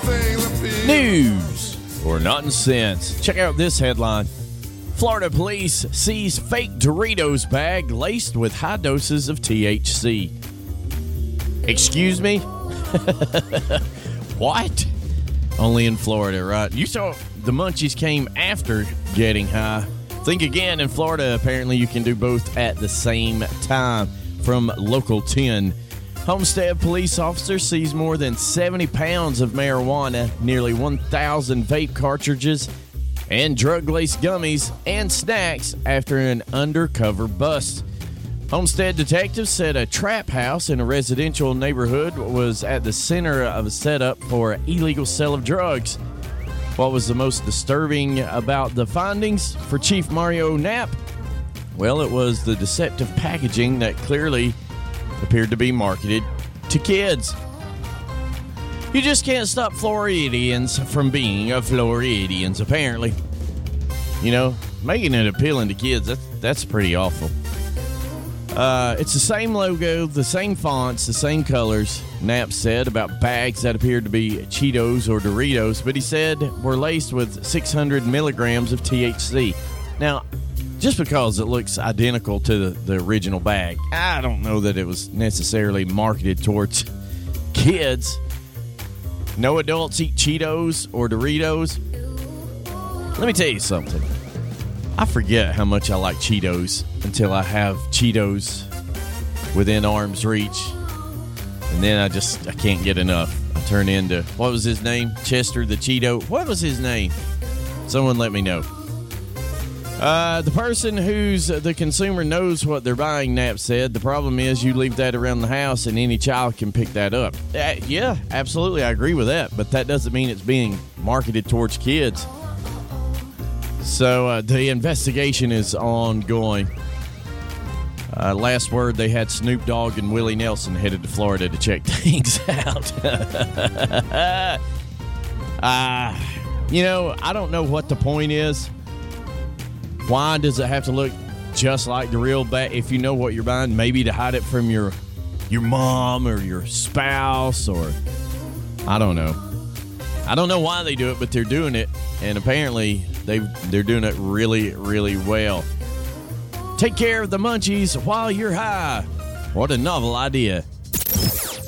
News or nonsense. Check out this headline. Florida police seize fake Doritos bag laced with high doses of THC. Excuse me? What? Only in Florida, right? You saw the munchies came after getting high. Think again. In Florida, apparently you can do both at the same time. From Local 10. Homestead police officers seized more than 70 pounds of marijuana, nearly 1,000 vape cartridges, and drug-laced gummies and snacks after an undercover bust. Homestead detectives said a trap house in a residential neighborhood was at the center of a setup for illegal sale of drugs. What was the most disturbing about the findings for Chief Mario Knapp? Well, it was the deceptive packaging that clearly appeared to be marketed to kids. You just can't stop Floridians from being Floridians, apparently. You know, making it appealing to kids, that's pretty awful. It's the same logo, the same fonts, the same colors, Knapp said about bags that appeared to be Cheetos or Doritos, but he said were laced with 600 milligrams of THC. Now, just because it looks identical to the original bag, I don't know that it was necessarily marketed towards kids. No adults eat Cheetos or Doritos. Let me tell you something. I forget how much I like Cheetos until I have Cheetos within arm's reach. And then I can't get enough. I turn into, what was his name? Chester the Cheeto. What was his name? Someone let me know. The person who's the consumer knows what they're buying, Knapp said. The problem is you leave that around the house and any child can pick that up. Yeah, absolutely. I agree with that. But that doesn't mean it's being marketed towards kids. So the investigation is ongoing. Last word, they had Snoop Dogg and Willie Nelson headed to Florida to check things out. I don't know what the point is. Why does it have to look just like the real bag? If you know what you're buying, maybe to hide it from your mom or your spouse, or I don't know. I don't know why they do it, but they're doing it, and apparently they're doing it really, really well. Take care of the munchies while you're high. What a novel idea.